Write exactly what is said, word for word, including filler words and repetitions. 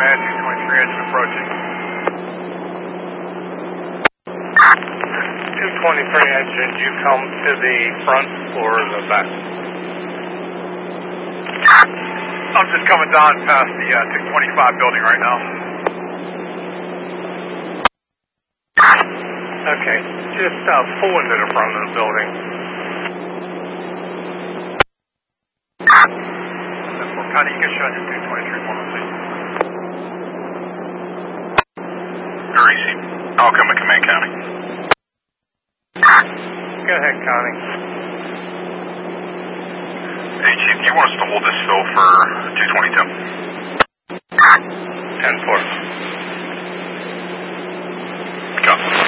ahead, two twenty-three engine approaching. two twenty-three engine, you come to the front or the back? I'm just coming down past the uh, two twenty-five building right now. Okay, just uh, pull into the front of the building. Connie, you can show your two twenty-three one, please. Very easy. I'll come in Command County. Go ahead, Connie. Hey, Chief, do you want us to hold this fill for two twenty-two? ten four. Copy.